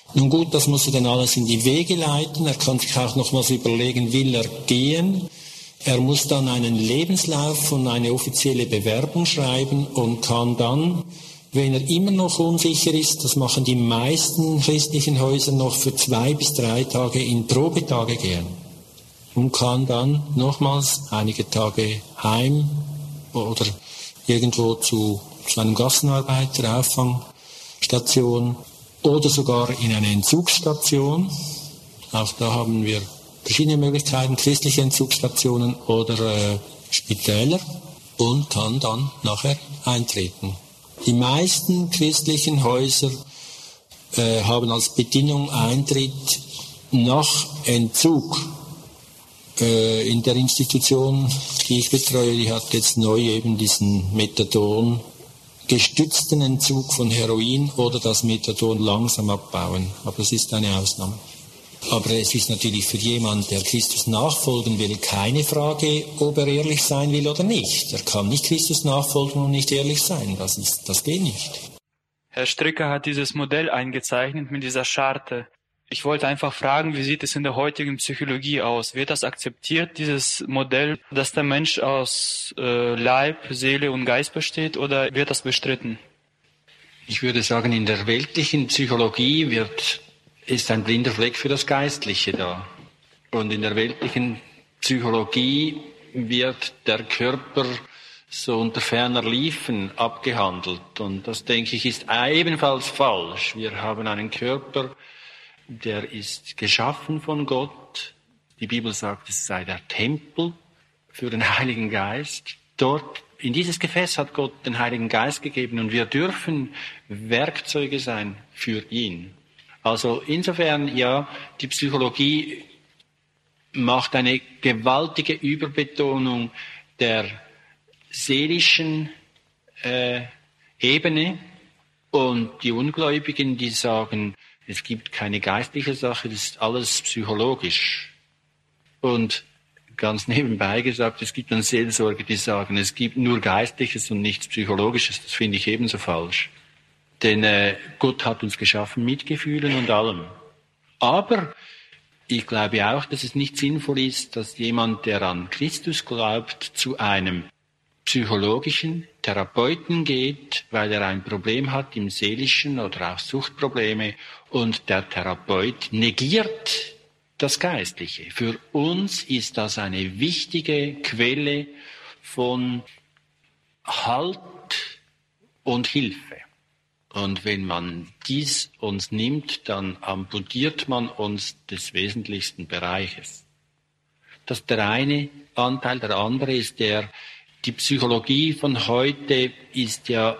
Nun gut, das muss er dann alles in die Wege leiten. Er kann sich auch nochmals überlegen, will er gehen? Er muss dann einen Lebenslauf und eine offizielle Bewerbung schreiben und kann dann, wenn er immer noch unsicher ist, das machen die meisten christlichen Häuser noch für 2 bis 3 Tage in Probetage gehen und kann dann nochmals einige Tage heim oder irgendwo zu einem Gassenarbeiter, Auffangstation oder sogar in eine Entzugsstation. Auch da haben wir verschiedene Möglichkeiten, christliche Entzugsstationen oder Spitäler, und kann dann nachher eintreten. Die meisten christlichen Häuser haben als Bedingung Eintritt nach Entzug. In der Institution, die ich betreue, die hat jetzt neu eben diesen Methadon gestützten Entzug von Heroin oder das Methadon langsam abbauen. Aber das ist eine Ausnahme. Aber es ist natürlich für jemanden, der Christus nachfolgen will, keine Frage, ob er ehrlich sein will oder nicht. Er kann nicht Christus nachfolgen und nicht ehrlich sein. Das geht nicht. Herr Stricker hat dieses Modell eingezeichnet mit dieser Scharte. Ich wollte einfach fragen, wie sieht es in der heutigen Psychologie aus? Wird das akzeptiert, dieses Modell, dass der Mensch aus Leib, Seele und Geist besteht, oder wird das bestritten? Ich würde sagen, in der weltlichen Psychologie ist ein blinder Fleck für das Geistliche da. Und in der weltlichen Psychologie wird der Körper so unter ferner Liefen abgehandelt. Und das, denke ich, ist ebenfalls falsch. Wir haben einen Körper, der ist geschaffen von Gott. Die Bibel sagt, es sei der Tempel für den Heiligen Geist. Dort, in dieses Gefäß hat Gott den Heiligen Geist gegeben und wir dürfen Werkzeuge sein für ihn. Also insofern, ja, die Psychologie macht eine gewaltige Überbetonung der seelischen Ebene, und die Ungläubigen, die sagen, es gibt keine geistliche Sache, das ist alles psychologisch. Und ganz nebenbei gesagt, es gibt dann Seelsorger, die sagen, es gibt nur Geistliches und nichts Psychologisches. Das finde ich ebenso falsch. Denn Gott hat uns geschaffen mit Gefühlen und allem. Aber ich glaube auch, dass es nicht sinnvoll ist, dass jemand, der an Christus glaubt, zu einem psychologischen Therapeuten geht, weil er ein Problem hat im Seelischen oder auch Suchtprobleme, und der Therapeut negiert das Geistliche. Für uns ist das eine wichtige Quelle von Halt und Hilfe. Und wenn man dies uns nimmt, dann amputiert man uns des wesentlichsten Bereiches. Das ist der eine Anteil. Der andere ist die Psychologie von heute ist ja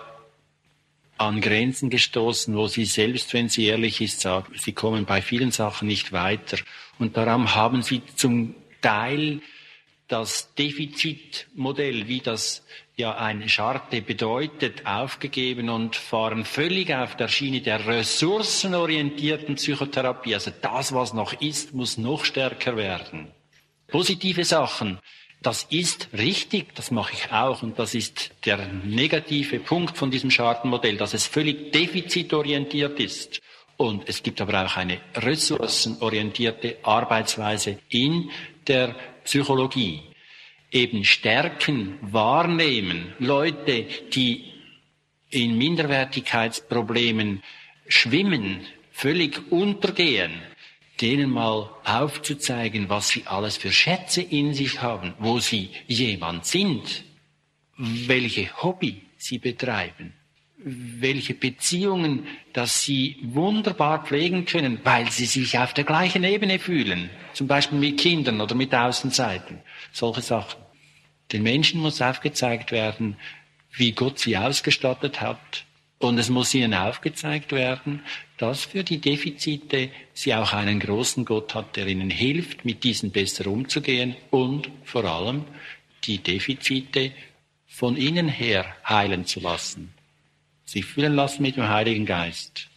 an Grenzen gestoßen, wo sie selbst, wenn sie ehrlich ist, sagt, sie kommen bei vielen Sachen nicht weiter. Und darum haben sie zum Teil das Defizitmodell, wie das ja eine Scharte bedeutet, aufgegeben und fahren völlig auf der Schiene der ressourcenorientierten Psychotherapie. Also das, was noch ist, muss noch stärker werden. Positive Sachen, das ist richtig, das mache ich auch, und das ist der negative Punkt von diesem Schartenmodell, dass es völlig defizitorientiert ist. Und es gibt aber auch eine ressourcenorientierte Arbeitsweise in der Psychologie. Eben Stärken wahrnehmen, Leute, die in Minderwertigkeitsproblemen schwimmen, völlig untergehen, denen mal aufzuzeigen, was sie alles für Schätze in sich haben, wo sie jemand sind, welche Hobby sie betreiben, welche Beziehungen, dass sie wunderbar pflegen können, weil sie sich auf der gleichen Ebene fühlen, zum Beispiel mit Kindern oder mit Außenseitern, solche Sachen. Den Menschen muss aufgezeigt werden, wie Gott sie ausgestattet hat, und es muss ihnen aufgezeigt werden, dass für die Defizite sie auch einen großen Gott hat, der ihnen hilft, mit diesen besser umzugehen und vor allem die Defizite von innen her heilen zu lassen, sich füllen lassen mit dem Heiligen Geist.